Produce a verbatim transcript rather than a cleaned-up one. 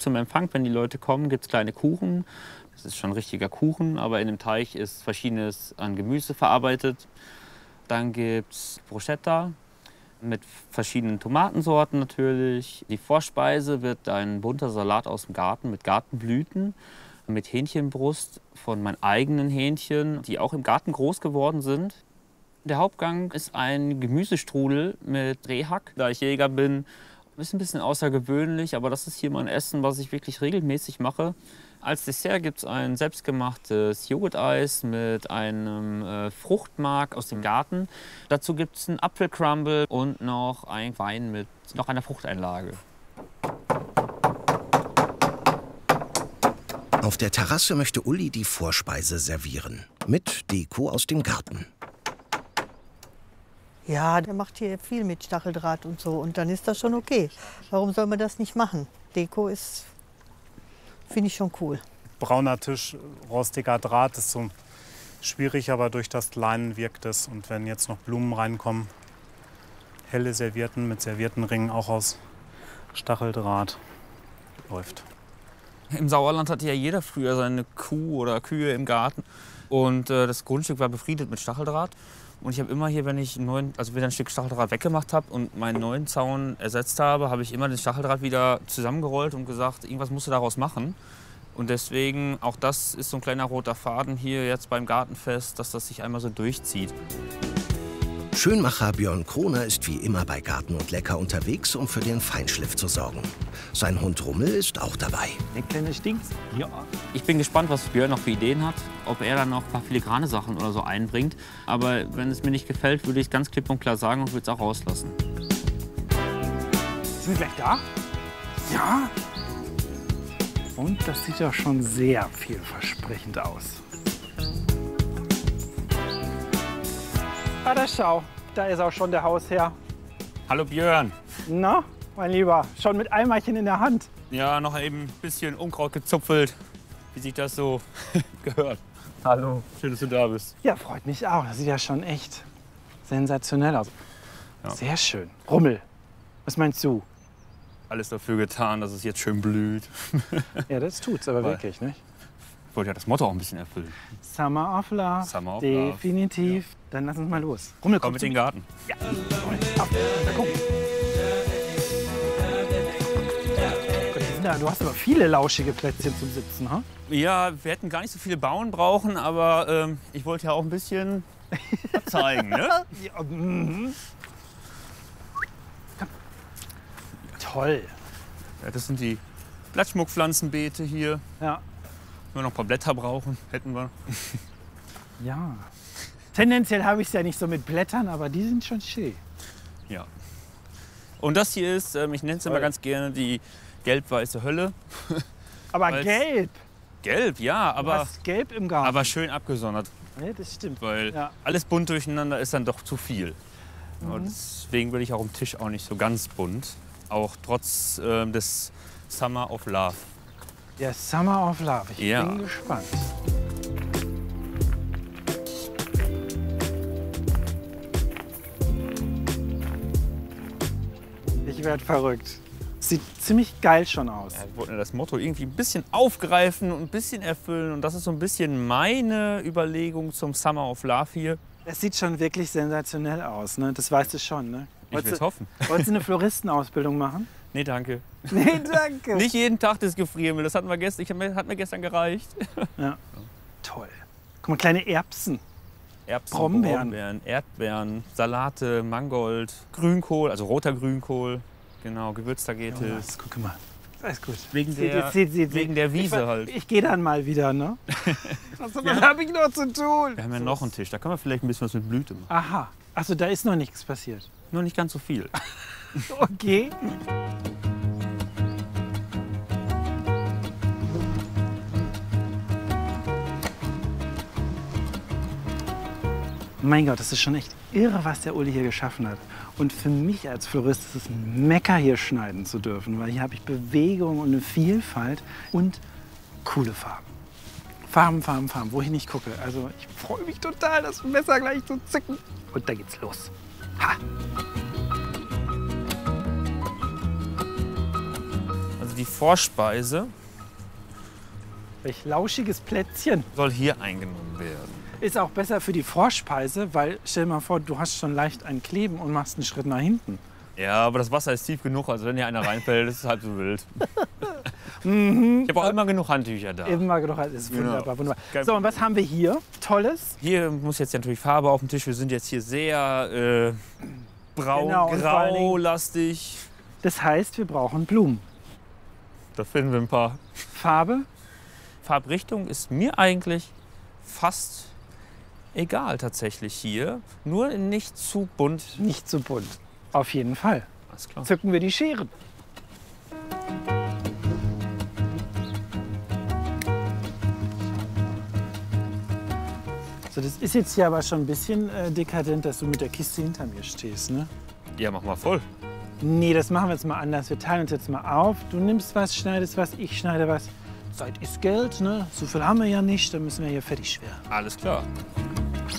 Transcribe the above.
zum Empfang, wenn die Leute kommen, gibt es kleine Kuchen. Das ist schon ein richtiger Kuchen, aber in dem Teig ist Verschiedenes an Gemüse verarbeitet. Dann gibt es Bruschetta mit verschiedenen Tomatensorten natürlich. Die Vorspeise wird ein bunter Salat aus dem Garten mit Gartenblüten, mit Hähnchenbrust von meinen eigenen Hähnchen, die auch im Garten groß geworden sind. Der Hauptgang ist ein Gemüsestrudel mit Rehhack. Da ich Jäger bin, ist ein bisschen außergewöhnlich, aber das ist hier mein Essen, was ich wirklich regelmäßig mache. Als Dessert gibt es ein selbstgemachtes Joghurteis mit einem äh, Fruchtmark aus dem Garten. Dazu gibt es einen Apfelcrumble und noch ein Wein mit noch einer Fruchteinlage. Auf der Terrasse möchte Uli die Vorspeise servieren. Mit Deko aus dem Garten. Ja, der macht hier viel mit Stacheldraht und so. Und dann ist das schon okay. Warum soll man das nicht machen? Deko ist, finde ich schon cool. Brauner Tisch, rostiger Draht ist so schwierig, aber durch das Leinen wirkt es. Und wenn jetzt noch Blumen reinkommen, helle Servietten mit Serviettenringen auch aus Stacheldraht, läuft. Im Sauerland hatte ja jeder früher seine Kuh oder Kühe im Garten. Und äh, das Grundstück war befriedet mit Stacheldraht. Und ich habe immer hier, wenn ich einen neuen, also wieder ein Stück Stacheldraht weggemacht habe und meinen neuen Zaun ersetzt habe, habe ich immer den Stacheldraht wieder zusammengerollt und gesagt, irgendwas musst du daraus machen. Und deswegen, auch das ist so ein kleiner roter Faden hier jetzt beim Gartenfest, dass das sich einmal so durchzieht. Schönmacher Björn Kroner ist wie immer bei Garten und Lecker unterwegs, um für den Feinschliff zu sorgen. Sein Hund Rummel ist auch dabei. Der kleine stinkt. Ja. Ich bin gespannt, was Björn noch für Ideen hat, ob er dann noch ein paar filigrane Sachen oder so einbringt. Aber wenn es mir nicht gefällt, würde ich es ganz klipp und klar sagen und würde es auch rauslassen. Sind wir gleich da? Ja. Und das sieht ja schon sehr vielversprechend aus. Ah, da schau, da ist auch schon der Hausherr. Hallo Björn. Na, mein Lieber, schon mit Eimerchen in der Hand. Ja, noch eben ein bisschen Unkraut gezupfelt, wie sich das so gehört. Hallo. Schön, dass du da bist. Ja, freut mich auch. Das sieht ja schon echt sensationell aus. Ja. Sehr schön. Rummel, was meinst du? Alles dafür getan, dass es jetzt schön blüht. Ja, das tut's aber Weil- wirklich, nicht? Ich wollte ja das Motto auch ein bisschen erfüllen. Summer of Love. Summer of Love. Definitiv. Dann lass uns mal los. Rummel, Komm komm mit zu in den mir. Garten. Ja. Auf, da guck. Gott, die sind da- Du hast aber viele lauschige Plätzchen zum Sitzen, ha? Ja, wir hätten gar nicht so viele Bauern brauchen, aber ähm, ich wollte ja auch ein bisschen was zeigen, ne? Ja, mhm. Komm. Toll. Ja, das sind die Blattschmuckpflanzenbeete hier. Ja. Wenn wir noch ein paar Blätter brauchen, hätten wir. Ja. Tendenziell habe ich es ja nicht so mit Blättern, aber die sind schon schön. Ja. Und das hier ist, ähm, ich nenne es immer Toll. ganz gerne die gelb-weiße Hölle. Aber Weil's- gelb. Gelb, ja, Du aber, hast gelb im Garten. aber schön abgesondert. Ja, das stimmt. Weil Ja. alles bunt durcheinander ist dann doch zu viel. Und deswegen will ich auch am Tisch auch nicht so ganz bunt. Auch trotz ähm, des Summer of Love. Ja, Summer of Love. Ich Ja. bin gespannt. Ich werde verrückt. Sieht ziemlich geil schon aus. Ja, wir wollten ja das Motto irgendwie ein bisschen aufgreifen und ein bisschen erfüllen. Und das ist so ein bisschen meine Überlegung zum Summer of Love hier. Es sieht schon wirklich sensationell aus, ne? Das weißt du schon, ne? Ich will es hoffen. Wolltest du eine Floristenausbildung machen? Nee, danke. Nee, danke. Nicht jeden Tag das Gefriermehl. Das hatten wir gestern, ich hab mir, hat mir gestern gereicht. Ja. Toll. Guck mal, kleine Erbsen. Erbsen, Brombeeren. Brombeeren, Erdbeeren, Salate, Mangold, Grünkohl, also roter Grünkohl. Genau, gewürzter geht Jonas, es. guck mal. Alles gut. Wegen Sieht- der- sieht- sieht- wegen der Wiese ich, ver- halt. Ich gehe dann mal wieder, ne? Was, was habe ich noch zu tun? Wir haben ja noch einen Tisch, da können wir vielleicht ein bisschen was mit Blüte machen. Aha. Achso, da ist noch nichts passiert. Nur nicht ganz so viel. Okay. Mein Gott, das ist schon echt irre, was der Uli hier geschaffen hat. Und für mich als Florist ist es ein Mecker, hier schneiden zu dürfen, weil hier habe ich Bewegung und eine Vielfalt und coole Farben. Farben, Farben, Farben, wo ich nicht gucke. Also ich freue mich total, das Messer gleich zu zücken. Und da geht's los. Ha! Also Also die Vorspeise Welch lauschiges Plätzchen. soll hier eingenommen werden. Ist auch besser für die Vorspeise, weil stell dir mal vor, du hast schon leicht ein Kleben und machst einen Schritt nach hinten. Ja, aber das Wasser ist tief genug, also wenn hier einer reinfällt, ist es halb so wild. Ich habe auch immer genug Handtücher da. Eben mal genug, das ist Genau. wunderbar, wunderbar. Kein So, und was haben wir hier? Tolles. Hier muss jetzt natürlich Farbe auf dem Tisch. Wir sind jetzt hier sehr äh, braun, Genau, und vor allen Dingen- grau-lastig. Das heißt, wir brauchen Blumen. Da finden wir ein paar. Farbe? Farbrichtung ist mir eigentlich fast egal tatsächlich hier. Nur nicht zu bunt. Nicht zu bunt. Auf jeden Fall. Alles klar. Zücken wir die Scheren. So, das ist jetzt hier aber schon ein bisschen äh, dekadent, dass du mit der Kiste hinter mir stehst, ne? Ja, mach mal voll. Nee, das machen wir jetzt mal anders. Wir teilen uns jetzt mal auf. Du nimmst was, schneidest was, ich schneide was. Zeit ist Geld, ne? So viel haben wir ja nicht, dann müssen wir hier fertig werden. Alles klar.